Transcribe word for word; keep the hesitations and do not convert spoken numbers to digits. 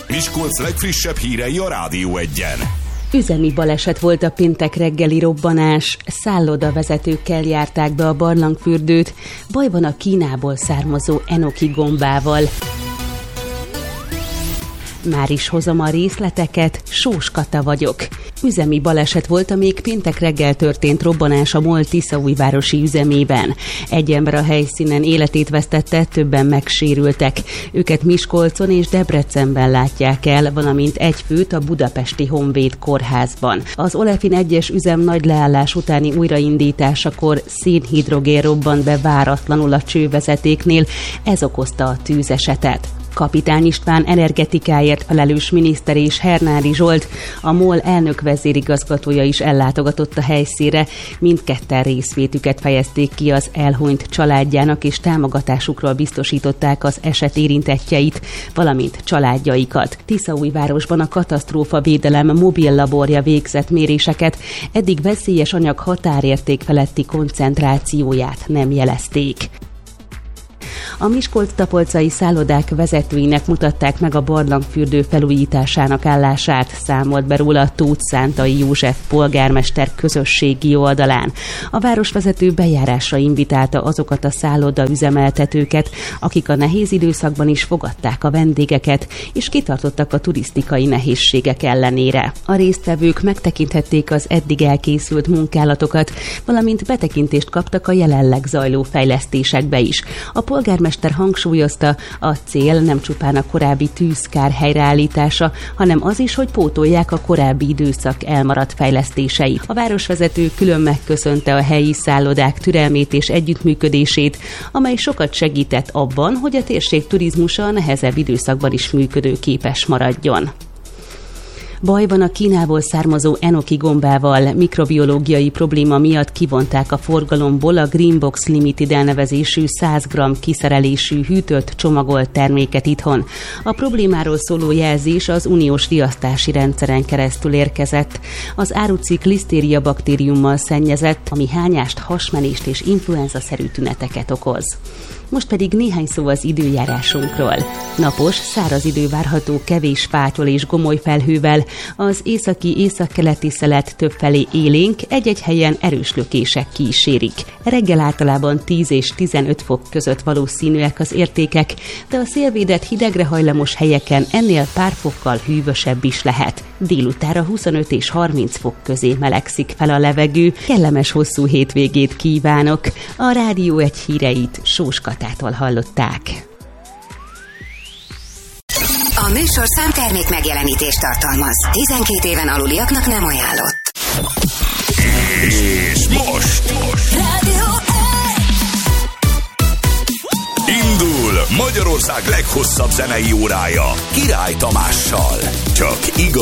Miskolc legfrissebb hírei a Rádió Egyen. Üzemi baleset volt a péntek reggeli robbanás, szállodavezetőkkel járták be a barlangfürdőt, baj van a Kínából származó enoki gombával. Már is hozom a részleteket, Sós Kata vagyok. Üzemi baleset volt, amíg péntek reggel történt robbanás a MOL tiszaújvárosi üzemében. Egy ember a helyszínen életét vesztette, többen megsérültek. Őket Miskolcon és Debrecenben látják el, valamint egy főt a budapesti Honvéd kórházban. Az Olefin egyes üzem nagy leállás utáni újraindításakor szénhidrogén robbant be váratlanul a csővezetéknél, ez okozta a tűzesetet. Kapitány István energetikáért felelős miniszter és Hernádi Zsolt, a MOL elnök vezérigazgatója is ellátogatott a helyszínre, mindketten részvétüket fejezték ki az elhunyt családjának, és támogatásukról biztosították az eset érintettjeit, valamint családjaikat. Tiszaújvárosban a katasztrófa védelem mobil laborja végzett méréseket, eddig veszélyes anyag határérték feletti koncentrációját nem jelezték. A miskolc-tapolcai szállodák vezetőinek mutatták meg a barlangfürdő felújításának állását, számolt be róla Tóth Szántai József polgármester közösségi oldalán. A városvezető bejárásra invitálta azokat a szálloda üzemeltetőket, akik a nehéz időszakban is fogadták a vendégeket, és kitartottak a turisztikai nehézségek ellenére. A résztvevők megtekinthették az eddig elkészült munkálatokat, valamint betekintést kaptak a jelenleg zajló fejlesztésekbe is. A polgármester Mester hangsúlyozta, a cél nem csupán a korábbi tűzkár helyreállítása, hanem az is, hogy pótolják a korábbi időszak elmaradt fejlesztéseit. A városvezető külön megköszönte a helyi szállodák türelmét és együttműködését, amely sokat segített abban, hogy a térség turizmusa a nehezebb időszakban is működőképes maradjon. Baj van a Kínából származó enoki gombával, mikrobiológiai probléma miatt kivonták a forgalomból a Greenbox Limited elnevezésű száz gramm kiszerelésű hűtött csomagolt terméket itthon. A problémáról szóló jelzés az uniós riasztási rendszeren keresztül érkezett. Az árucikk lisztéria baktériummal szennyezett, ami hányást, hasmenést és influenza-szerű tüneteket okoz. Most pedig néhány szó az időjárásunkról. Napos, száraz idő várható kevés fátyol és gomoly felhővel, az északi északkeleti szelet többfelé élénk, egy-egy helyen erős lökések kísérik. Reggel általában tíz és tizenöt fok között valószínűek az értékek, de a szélvédett hidegre hajlamos helyeken ennél pár fokkal hűvösebb is lehet. Délutánra huszonöt és harminc fok közé melegszik fel a levegő. Kellemes hosszú hétvégét kívánok! A Rádió Egy híreit Sós Katától hallották. A műsor számtermék megjelenítést tartalmaz. tizenkét éven aluliaknak nem ajánlott. És most, most. Rádió Indul Magyarország leghosszabb zenei órája Király Tamással. Csak igaz.